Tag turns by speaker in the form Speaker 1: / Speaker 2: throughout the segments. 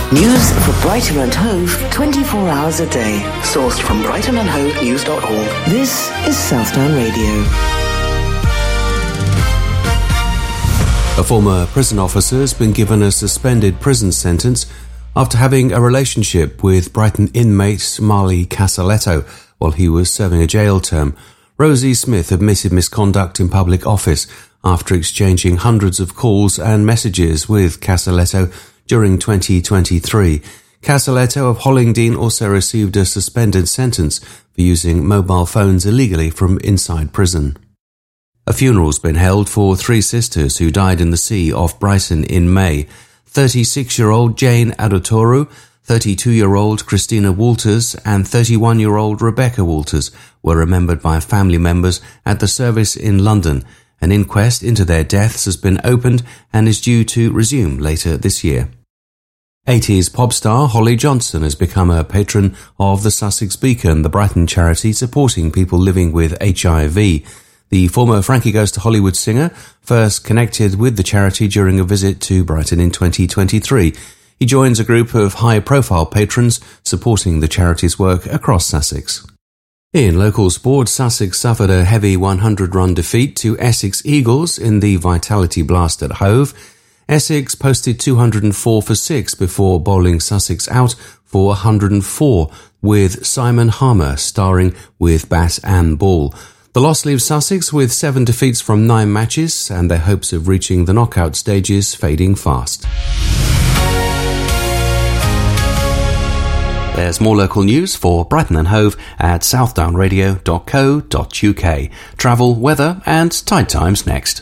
Speaker 1: News for Brighton and Hove 24 hours a day. Sourced from brightonandhovenews.org. This is Southdown Radio.
Speaker 2: A former prison officer has been given a suspended prison sentence after having a relationship with Brighton inmate Marley Casaletto while he was serving a jail term. Rosie Smith admitted misconduct in public office after exchanging hundreds of calls and messages with Casaletto during 2023. Casaletto of Hollingdean also received a suspended sentence for using mobile phones illegally from inside prison. A funeral's been held for three sisters who died in the sea off Brighton in May. 36-year-old Jane Adotoru, 32-year-old Christina Walters and 31-year-old Rebecca Walters were remembered by family members at the service in London. An inquest into their deaths has been opened and is due to resume later this year. 80s pop star Holly Johnson has become a patron of the Sussex Beacon, the Brighton charity supporting people living with HIV. The former Frankie Goes to Hollywood singer first connected with the charity during a visit to Brighton in 2023. He joins a group of high-profile patrons supporting the charity's work across Sussex. In local sport, Sussex suffered a heavy 100-run defeat to Essex Eagles in the Vitality Blast at Hove. Essex posted 204 for 6 before bowling Sussex out for 104, with Simon Harmer starring with bat and ball. The loss leaves Sussex with 7 defeats from 9 matches and their hopes of reaching the knockout stages fading fast. There's more local news for Brighton and Hove at southdownradio.co.uk. Travel, weather and tide times next.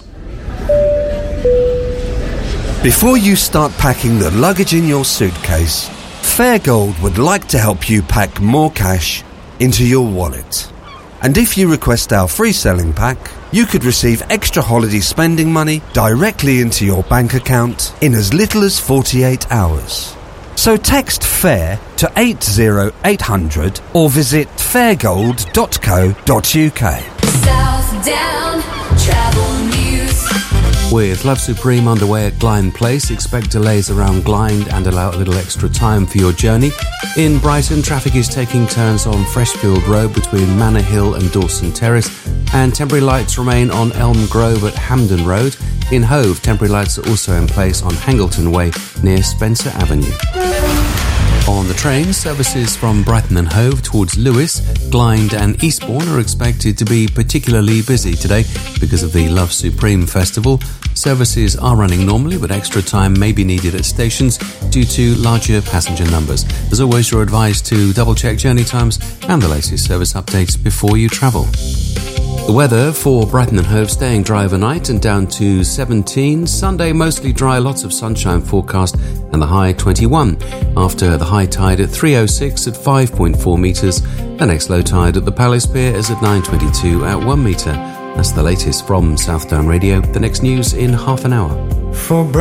Speaker 3: Before you start packing the luggage in your suitcase, Fairgold would like to help you pack more cash into your wallet. And if you request our free selling pack, you could receive extra holiday spending money directly into your bank account in as little as 48 hours. So text FAIR to 80800 or visit fairgold.co.uk.
Speaker 4: Southdown Travel News.
Speaker 2: With Love Supreme underway at Glynde Place, expect delays around Glynde and allow a little extra time for your journey. In Brighton, traffic is taking turns on Freshfield Road between Manor Hill and Dawson Terrace, and temporary lights remain on Elm Grove at Hampden Road. In Hove, temporary lights are also in place on Hangleton Way near Spencer Avenue. On the train, services from Brighton and Hove towards Lewes, Glynde and Eastbourne are expected to be particularly busy today because of the Love Supreme Festival. Services are running normally, but extra time may be needed at stations due to larger passenger numbers. As always, you're advised to double-check journey times and the latest service updates before you travel. The weather for Brighton and Hove staying dry overnight and down to 17. Sunday mostly dry, lots of sunshine forecast and the high 21. After the high tide at 3:06 at 5.4 metres. The next low tide at the Palace Pier is at 9:22 at 1 metre. That's the latest from Southdown Radio. The next news in half an hour.
Speaker 5: For